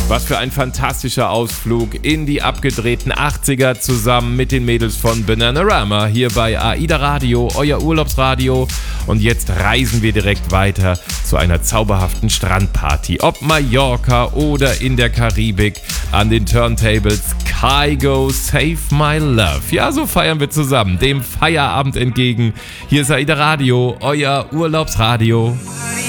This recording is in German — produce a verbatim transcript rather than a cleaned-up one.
Was für ein fantastischer Ausflug in die abgedrehten achtziger zusammen mit den Mädels von Bananarama hier bei AIDA Radio, euer Urlaubsradio. Und jetzt reisen wir direkt weiter zu einer zauberhaften Strandparty. Ob Mallorca oder in der Karibik, an den Turntables Kygo Save My Love. Ja, so feiern wir zusammen dem Feierabend entgegen. Hier ist AIDA Radio, euer Urlaubsradio.